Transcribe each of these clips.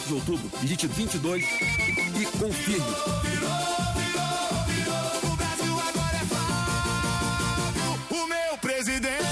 de outubro. Digite 22 e confirme. O Brasil agora é Fábio, o meu presidente.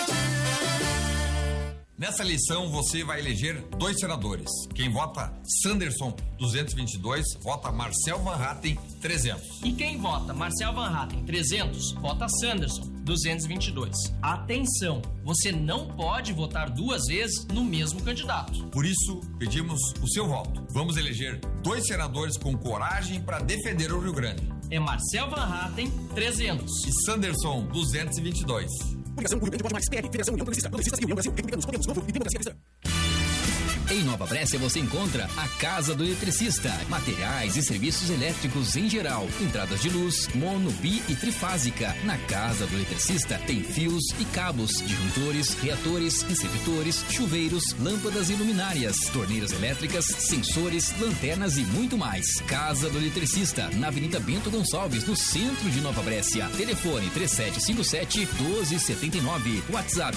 Nessa eleição você vai eleger 2 senadores. Quem vota Sanderson 222, vota Marcel Van Hatten 300. E quem vota Marcel Van Hatten 300, vota Sanderson 222. Atenção, você não pode votar 2 vezes no mesmo candidato. Por isso, pedimos o seu voto. Vamos eleger 2 senadores com coragem para defender o Rio Grande. É Marcel Van Hatten 300 e Sanderson 222. Coligação Rio Grande Pode Mais, PR, Federação União Progressista, Progressistas e União Brasil, Republicanos, Podemos, Novo e Democracia Cristã. Em Nova Brécia você encontra a Casa do Eletricista, materiais e serviços elétricos em geral, entradas de luz, mono, bi e trifásica. Na Casa do Eletricista tem fios e cabos, disjuntores, reatores, receptores, chuveiros, lâmpadas e luminárias, torneiras elétricas, sensores, lanternas e muito mais. Casa do Eletricista, na Avenida Bento Gonçalves, no centro de Nova Brécia. Telefone 3757-1279, WhatsApp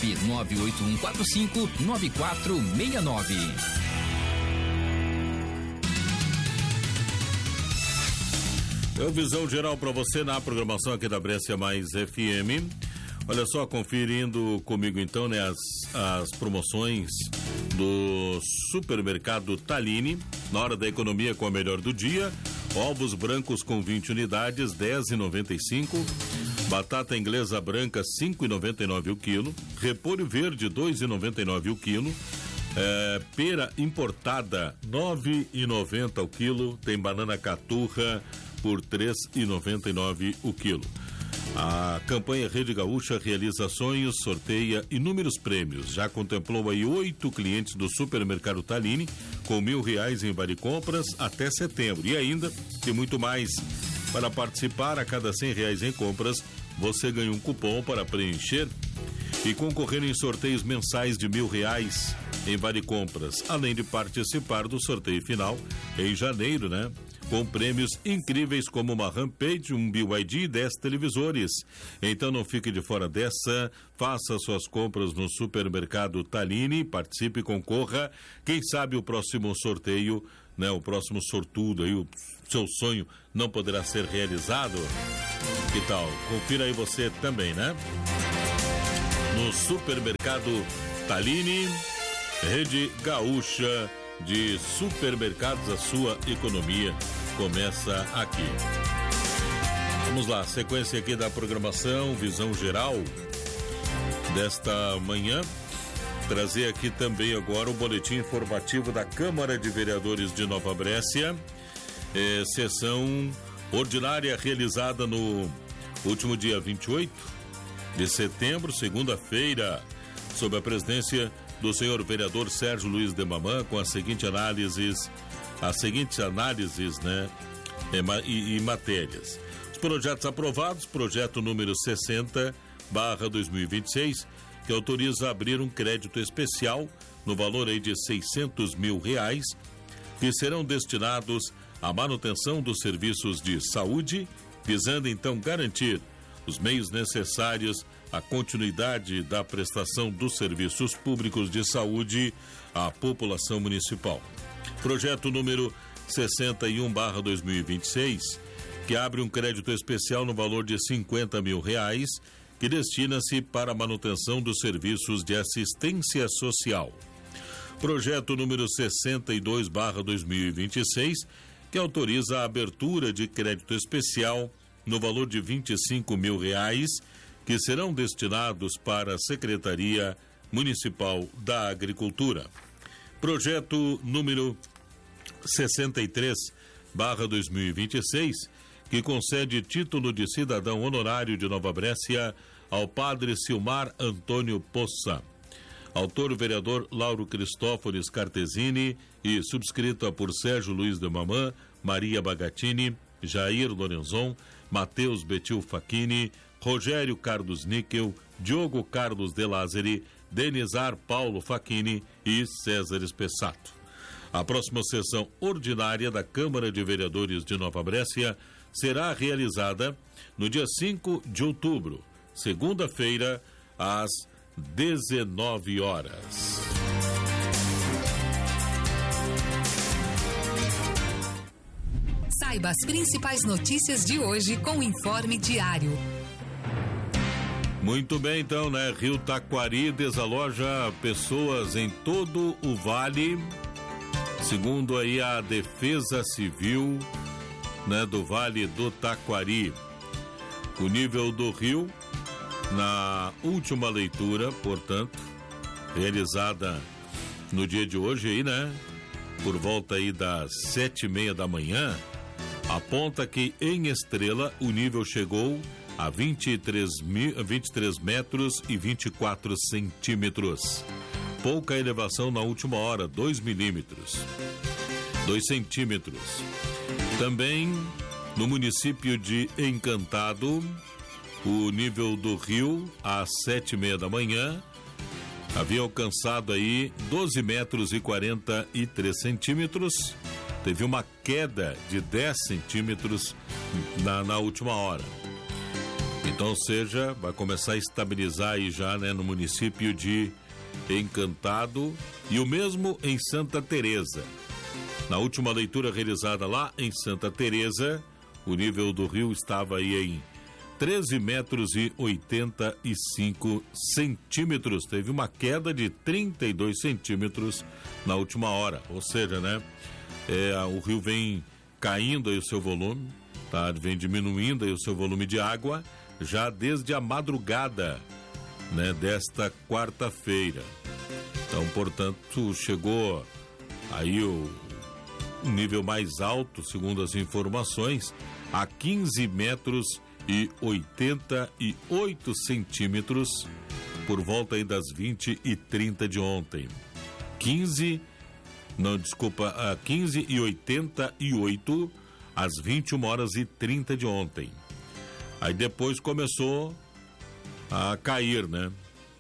98145-9469. Visão geral para você na programação aqui da Brécia Mais FM. Olha só, conferindo comigo então, né, as promoções do supermercado Tallini, na hora da economia com a melhor do dia. Ovos brancos com 20 unidades, R$10,95. Batata inglesa branca, R$5,99 o quilo. Repolho verde, R$2,99 o quilo. Pera importada, R$9,90 o quilo. Tem banana caturra por R$3,99 o quilo. A campanha Rede Gaúcha realiza sonhos, sorteia inúmeros prêmios. Já contemplou aí 8 clientes do supermercado Tallini com R$1.000 em vale compras até setembro. E ainda tem muito mais. Para participar, a cada R$100 em compras, você ganha um cupom para preencher e concorrer em sorteios mensais de R$1.000 em vale compras, além de participar do sorteio final em janeiro, né? Com prêmios incríveis como uma Rampage, um BYD e 10 televisores. Então não fique de fora dessa, faça suas compras no supermercado Tallini, participe e concorra. Quem sabe o próximo sorteio, né? O próximo sortudo aí, o seu sonho não poderá ser realizado. Que tal? Confira aí você também, né? No supermercado Tallini, Rede Gaúcha de supermercados, a sua economia começa aqui. Vamos lá, sequência aqui da programação, visão geral desta manhã. Trazer aqui também agora o boletim informativo da Câmara de Vereadores de Nova Brécia. Sessão ordinária realizada no último dia 28 de setembro, segunda-feira, sob a presidência do senhor vereador Sérgio Luiz de Mamã, com as seguintes análises, né, e matérias. Os projetos aprovados, projeto número 60/2026, que autoriza abrir um crédito especial no valor aí de R$600 mil, que serão destinados à manutenção dos serviços de saúde, visando então garantir os meios necessários à continuidade da prestação dos serviços públicos de saúde à população municipal. Projeto número 61/2026, que abre um crédito especial no valor de R$50 mil, que destina-se para a manutenção dos serviços de assistência social. Projeto número 62/2026, que autoriza a abertura de crédito especial no valor de R$25 mil, que serão destinados para a Secretaria Municipal da Agricultura. Projeto número 63/2026, que concede título de cidadão honorário de Nova Brécia ao padre Silmar Antônio Poça. Autor, o vereador Lauro Cristóforis Cartesini, e subscrita por Sérgio Luiz de Mamã, Maria Bagatini, Jair Lorenzon, Matheus Betil Facchini, Rogério Carlos Níquel, Diogo Carlos de Lázari, Denizar Paulo Facchini e César Espessato. A próxima sessão ordinária da Câmara de Vereadores de Nova Brécia será realizada no dia 5 de outubro, segunda-feira, às 19 horas. Saiba as principais notícias de hoje com o Informe Diário. Muito bem, então, né? Rio Taquari desaloja pessoas em todo o vale, segundo aí a Defesa Civil, né, do Vale do Taquari. O nível do rio, na última leitura, portanto, realizada no dia de hoje aí, né? Por volta aí das 7:30 da manhã, aponta que em Estrela o nível chegou a 23 metros e 24 centímetros. Pouca elevação na última hora, 2 milímetros. 2 centímetros. Também no município de Encantado, o nível do rio, às 7:30 da manhã, havia alcançado aí 12 metros e 43 centímetros. Teve uma queda de 10 centímetros na última hora. Então, ou seja, vai começar a estabilizar aí já, né, no município de Encantado, e o mesmo em Santa Teresa. Na última leitura realizada lá em Santa Teresa, o nível do rio estava aí em 13 metros e 85 centímetros. Teve uma queda de 32 centímetros na última hora. Ou seja, né? O rio vem caindo aí o seu volume, tá? Vem diminuindo aí o seu volume de água já desde a madrugada, né? Desta quarta-feira. Então, portanto, chegou aí o nível mais alto, segundo as informações, a 15 metros e 88 centímetros por volta aí das 20h30 de ontem. 15 e 88 às 21h30 de ontem. Aí depois começou a cair, né?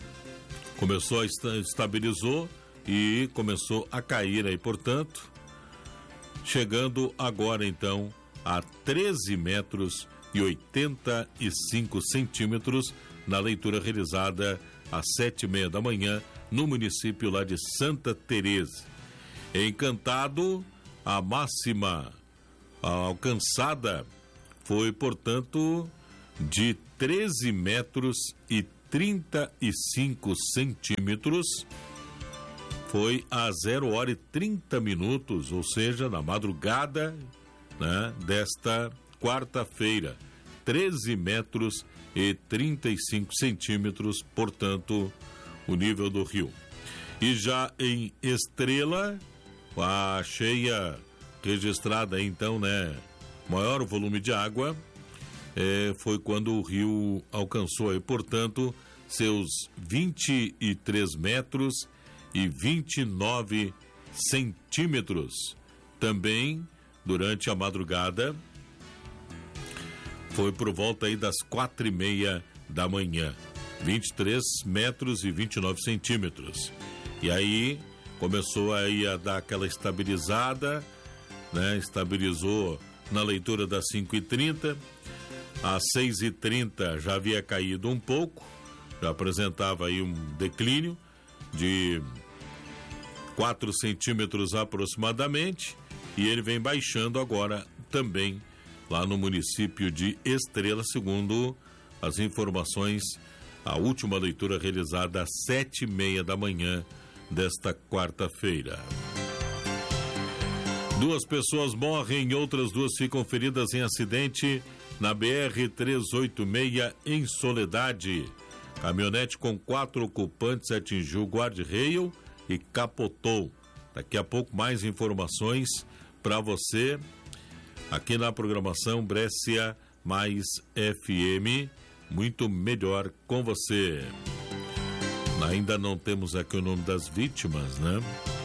Estabilizou e começou a cair aí, portanto, chegando agora então a 13 metros e 85 centímetros na leitura realizada às 7:30 da manhã no município lá de Santa Teresa. Encantado, a máxima alcançada foi, portanto, de 13 metros e 35 centímetros. Foi a 0h30, ou seja, na madrugada, né, desta quarta-feira. 13 metros e 35 centímetros, portanto, o nível do rio. E já em Estrela, a cheia registrada então, né, maior volume de água, foi quando o rio alcançou aí, portanto, seus 23 metros e 29 centímetros. Também, durante a madrugada, foi por volta aí das 4:30 da manhã. 23 metros e 29 centímetros. E aí, começou aí a dar aquela estabilizada, né? Estabilizou na leitura das 5h30. Às 6h30 já havia caído um pouco, já apresentava aí um declínio de 4 centímetros aproximadamente, e ele vem baixando agora também lá no município de Estrela, segundo as informações, a última leitura realizada às 7:30 da manhã desta quarta-feira. 2 pessoas morrem e outras 2 ficam feridas em acidente na BR-386 em Soledade. Caminhonete com 4 ocupantes atingiu o guarda-reio e capotou. Daqui a pouco mais informações para você aqui na programação Brescia Mais FM, muito melhor com você. Ainda não temos aqui o nome das vítimas, né?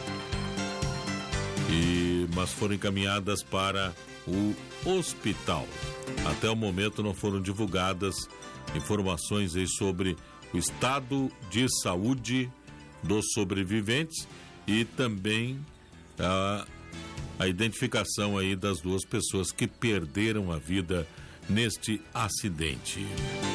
Mas foram encaminhadas para o hospital. Até o momento não foram divulgadas informações aí sobre o estado de saúde dos sobreviventes e também a identificação aí das 2 pessoas que perderam a vida neste acidente.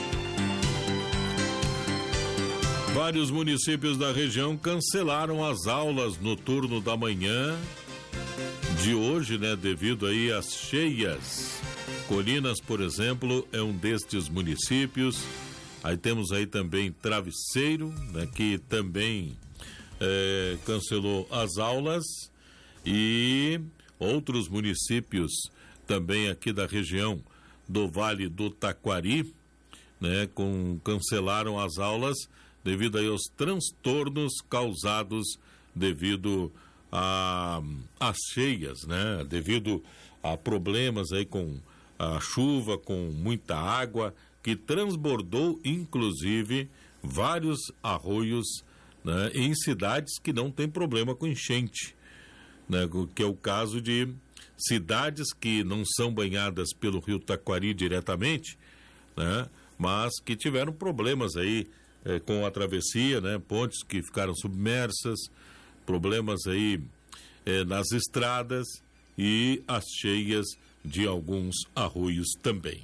Vários municípios da região cancelaram as aulas no turno da manhã de hoje, né, devido aí às cheias. Colinas, por exemplo, é um destes municípios. Aí temos aí também Travesseiro, né, que também cancelou as aulas, e outros municípios também aqui da região do Vale do Taquari, né, cancelaram as aulas devido aí aos transtornos causados devido às cheias, né, devido a problemas aí com a chuva, com muita água, que transbordou inclusive vários arroios, né, em cidades que não tem problema com enchente, né, que é o caso de cidades que não são banhadas pelo rio Taquari diretamente, né, mas que tiveram problemas aí com a travessia, né, pontes que ficaram submersas, problemas aí nas estradas e as cheias de alguns arroios também.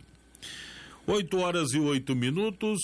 8h08,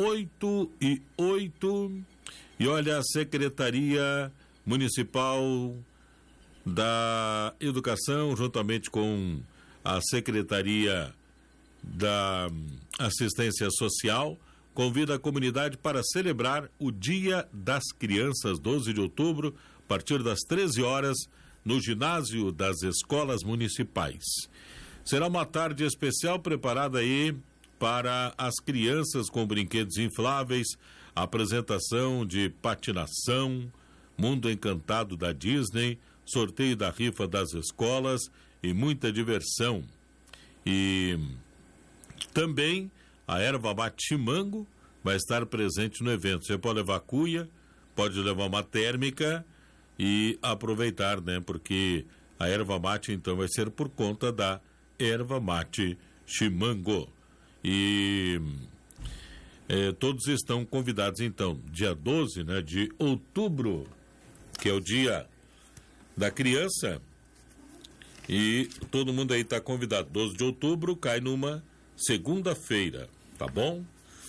8h08, e olha, a Secretaria Municipal da Educação, juntamente com a Secretaria da Assistência Social, convida a comunidade para celebrar o Dia das Crianças, 12 de outubro, a partir das 13 horas, no ginásio das escolas municipais. Será uma tarde especial preparada aí para as crianças, com brinquedos infláveis, apresentação de patinação, Mundo Encantado da Disney, sorteio da rifa das escolas e muita diversão. E também a erva mate chimango vai estar presente no evento. Você pode levar cuia, pode levar uma térmica e aproveitar, né? Porque a erva mate então vai ser por conta da erva mate chimango. E todos estão convidados então, dia 12, né, de outubro, que é o dia da criança, e todo mundo aí está convidado. 12 de outubro cai numa segunda-feira, tá bom?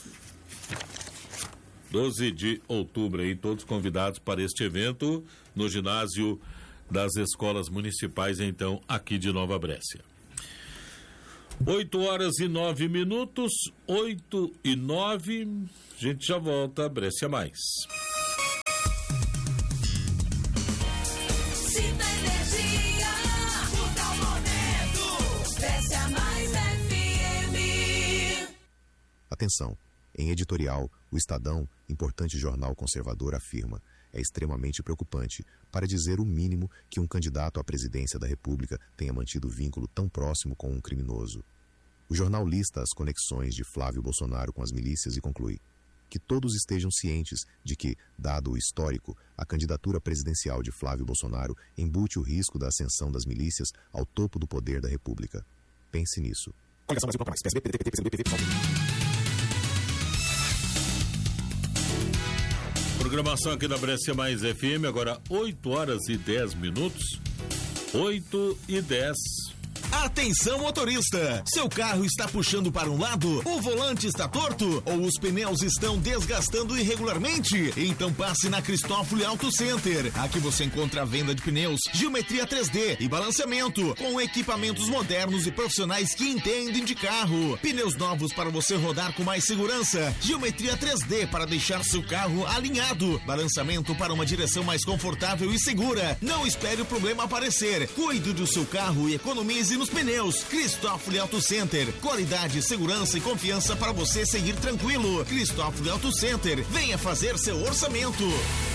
12 de outubro aí, todos convidados para este evento no ginásio das escolas municipais, então, aqui de Nova Brécia. 8h09, 8h09, a gente já volta, Brécia Mais. Atenção, em editorial, o Estadão, importante jornal conservador, afirma: é extremamente preocupante, para dizer o mínimo, que um candidato à presidência da República tenha mantido vínculo tão próximo com um criminoso. O jornal lista as conexões de Flávio Bolsonaro com as milícias e conclui: que todos estejam cientes de que, dado o histórico, a candidatura presidencial de Flávio Bolsonaro embute o risco da ascensão das milícias ao topo do poder da República. Pense nisso. Coligação Brasil Contra Mais, PSB, PDT, PSB, PSB. Programação aqui da Brécia Mais FM, agora 8h10, 8h10. Atenção, motorista! Seu carro está puxando para um lado? O volante está torto? Ou os pneus estão desgastando irregularmente? Então passe na Cristófoli Auto Center. Aqui você encontra a venda de pneus, geometria 3D e balanceamento, com equipamentos modernos e profissionais que entendem de carro. Pneus novos para você rodar com mais segurança, geometria 3D para deixar seu carro alinhado, balanceamento para uma direção mais confortável e segura. Não espere o problema aparecer. Cuide do seu carro e economize nos pneus. Cristófoli Auto Center. Qualidade, segurança e confiança para você seguir tranquilo. Cristófoli Auto Center. Venha fazer seu orçamento.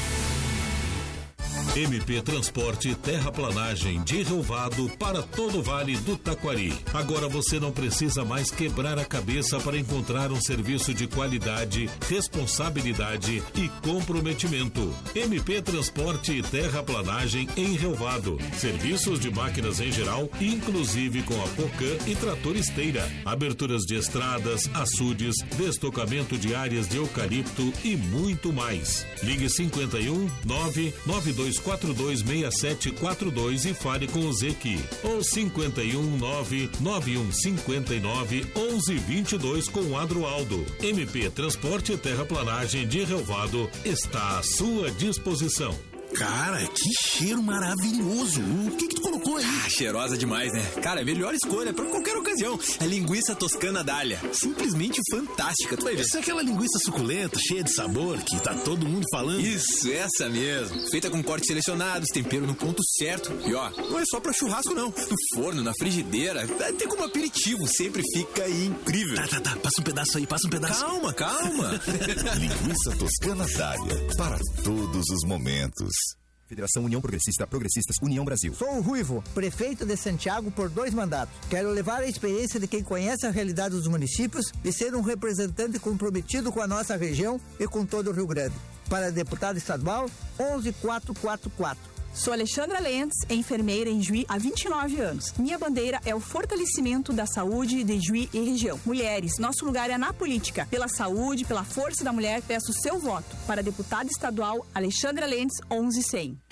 MP Transporte Terraplanagem de Relvado para todo o Vale do Taquari. Agora você não precisa mais quebrar a cabeça para encontrar um serviço de qualidade, responsabilidade e comprometimento. MP Transporte Terraplanagem em Relvado. Serviços de máquinas em geral, inclusive com a Pocan e trator esteira. Aberturas de estradas, açudes, destocamento de áreas de eucalipto e muito mais. Ligue 51 992426742 e fale com o Zequi. Ou 51991591122 com o Adroaldo. MP Transporte Terraplanagem de Relvado está à sua disposição. Cara, que cheiro maravilhoso. O que tu colocou aí? Cheirosa demais, né? Cara, melhor escolha pra qualquer ocasião. A linguiça toscana Dália. Simplesmente fantástica, tu vai ver. Essa é aquela linguiça suculenta, cheia de sabor, que tá todo mundo falando. Isso, essa mesmo. Feita com cortes selecionados, tempero no ponto certo. E ó, não é só pra churrasco não. No forno, na frigideira, até como aperitivo, sempre fica incrível. Tá. Passa um pedaço aí, Calma. Linguiça toscana Dália. Para todos os momentos. Federação União Progressistas, União Brasil. Sou o Ruivo, prefeito de Santiago por 2 mandatos. Quero levar a experiência de quem conhece a realidade dos municípios e ser um representante comprometido com a nossa região e com todo o Rio Grande. Para deputado estadual, 11444. Sou Alexandra Lentz, enfermeira em Juí há 29 anos. Minha bandeira é o fortalecimento da saúde de Juí e região. Mulheres, nosso lugar é na política. Pela saúde, pela força da mulher, peço seu voto. Para deputada estadual, Alexandra Lentz, 11100.